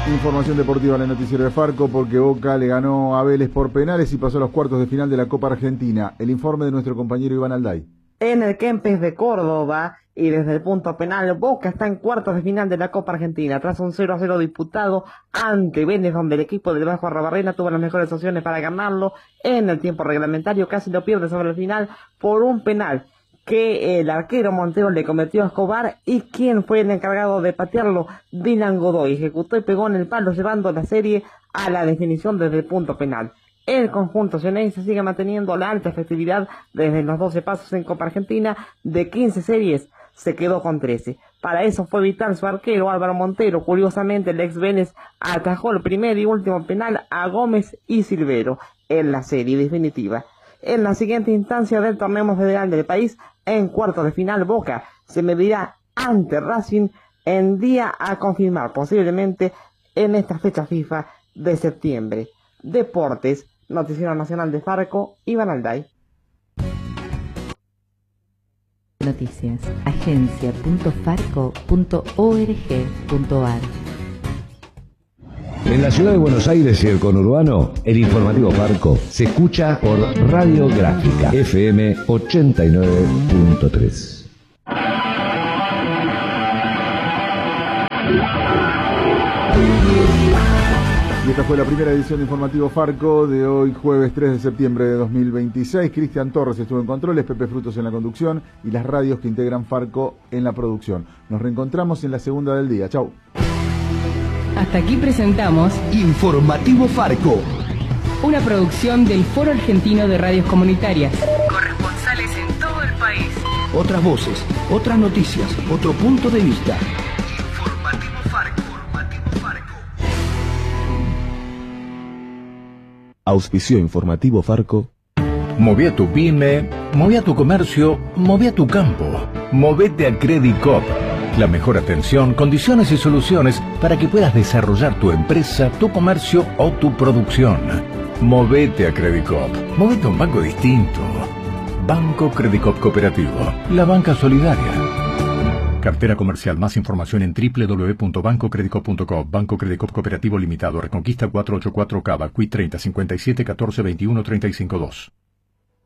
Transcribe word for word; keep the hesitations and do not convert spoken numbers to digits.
Información deportiva en el noticiero de Farco, porque Boca le ganó a Vélez por penales y pasó a los cuartos de final de la Copa Argentina. El informe de nuestro compañero Iván Alday. En el Kempes de Córdoba y desde el punto penal, Boca está en cuartos de final de la Copa Argentina tras un cero a cero disputado ante Vélez, donde el equipo del Vasco Arrabarrena tuvo las mejores opciones para ganarlo. En el tiempo reglamentario casi lo pierde sobre el final por un penal que el arquero Montero le cometió a Escobar, y quien fue el encargado de patearlo, Dylan Godoy, ejecutó y pegó en el palo, llevando la serie a la definición desde el punto penal. El conjunto ceneice sigue manteniendo la alta efectividad desde los doce pasos en Copa Argentina. De quince series se quedó con trece. Para eso fue vital su arquero Álvaro Montero. Curiosamente, el ex Vélez atajó el primer y último penal a Gómez y Silvero en la serie definitiva. En la siguiente instancia del torneo federal del país, en cuartos de final, Boca se medirá ante Racing en día a confirmar, posiblemente en esta fecha FIFA de septiembre. Deportes, Noticiero Nacional de Farco, Iván Alday. Noticias, agencia punto farco punto org punto ar. En la ciudad de Buenos Aires y el conurbano, el informativo Farco se escucha por Radiográfica F M ochenta y nueve punto tres. Y esta fue la primera edición de Informativo Farco de hoy, jueves tres de septiembre de dos mil veintiséis. Cristian Torres estuvo en controles, Pepe Frutos en la conducción y las radios que integran Farco en la producción. Nos reencontramos en la segunda del día. Chau. Hasta aquí presentamos Informativo Farco, una producción del Foro Argentino de Radios Comunitarias. Corresponsales en todo el país. Otras voces, otras noticias, otro punto de vista. Informativo Farco. Informativo Farco. Auspicio Informativo Farco. Moví a tu pyme, moví a tu comercio, moví a tu campo. Movete a Credit Coop. La mejor atención, condiciones y soluciones para que puedas desarrollar tu empresa, tu comercio o tu producción. Movete a Credit Coop. Movete a un banco distinto. Banco Credit Coop Cooperativo. La banca solidaria. Cartera comercial. Más información en doble u doble u doble u punto banco credit coop punto com. Banco Credit Coop Cooperativo Limitado. Reconquista cuatrocientos ochenta y cuatro Cava. Q treinta cincuenta y siete catorce veintiuno treinta y cinco dos.